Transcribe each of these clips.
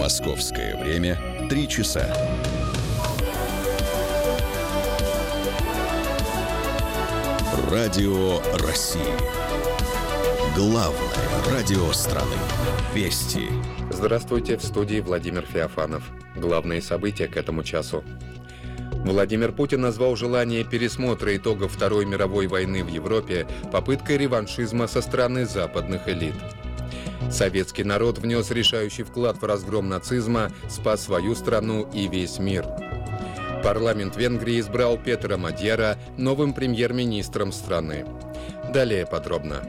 Московское время 3 часа. Радио России. Главное радио страны. Вести. Здравствуйте, в студии Владимир Феофанов. Главные события к этому часу. Владимир Путин назвал желание пересмотра итогов Второй мировой войны в Европе попыткой реваншизма со стороны западных элит. Советский народ внес решающий вклад в разгром нацизма, спас свою страну и весь мир. Парламент Венгрии избрал Петра Мадьяра новым премьер-министром страны. Далее подробно.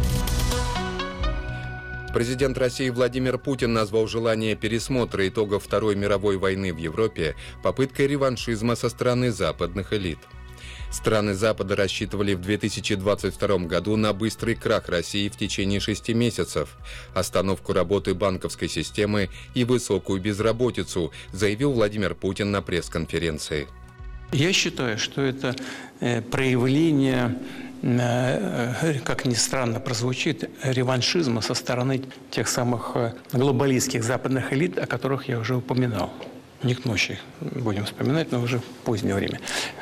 Президент России Владимир Путин назвал желание пересмотра итогов Второй мировой войны в Европе попыткой реваншизма со стороны западных элит. Страны Запада рассчитывали в 2022 году на быстрый крах России в течение 6 месяцев, остановку работы банковской системы и высокую безработицу, заявил Владимир Путин на пресс-конференции. Я считаю, что это проявление, как ни странно прозвучит, реваншизма со стороны тех самых глобалистских западных элит, о которых я уже упоминал. Не к ночи будем вспоминать, но уже в позднее время.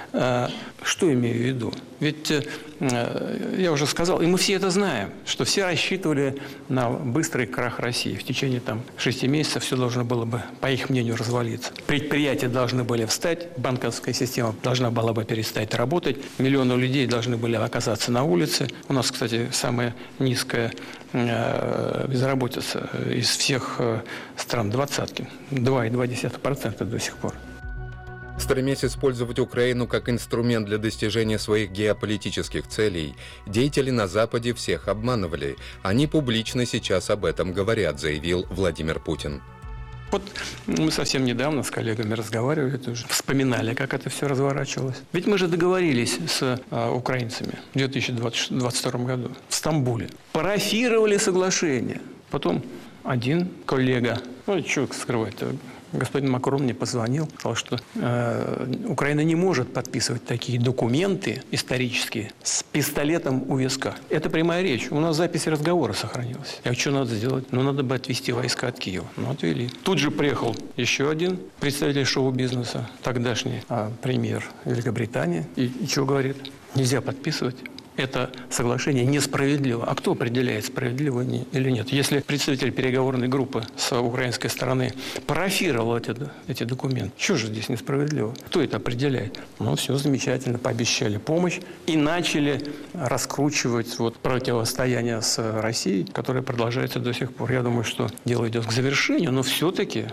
Что имею в виду? Ведь я уже сказал, и мы все это знаем, что все рассчитывали на быстрый крах России. В течение 6 месяцев все должно было бы, по их мнению, развалиться. Предприятия должны были встать, банковская система должна была бы перестать работать, миллионы людей должны были оказаться на улице. У нас, кстати, самая низкая безработица из всех стран двадцатки. 2,2% до сих пор. Стремясь использовать Украину как инструмент для достижения своих геополитических целей, деятели на Западе всех обманывали. Они публично сейчас об этом говорят, заявил Владимир Путин. Вот мы совсем недавно с коллегами разговаривали, тоже вспоминали, как это все разворачивалось. Ведь мы же договорились с украинцами в 2022 году в Стамбуле. Парафировали соглашение. Потом один коллега, что скрывать-то, господин Макрон мне позвонил, сказал, что Украина не может подписывать такие документы исторические с пистолетом у виска. Это прямая речь. У нас запись разговора сохранилась. Что надо сделать? Надо бы отвести войска от Киева. Отвели. Тут же приехал еще один представитель шоу-бизнеса, тогдашний премьер Великобритании. И что говорит? Нельзя подписывать. Это соглашение несправедливо. А кто определяет, справедливо или нет? Если представитель переговорной группы с украинской стороны парафировал эти документы, что же здесь несправедливо? Кто это определяет? Все замечательно, пообещали помощь и начали раскручивать противостояние с Россией, которое продолжается до сих пор. Я думаю, что дело идет к завершению, но все-таки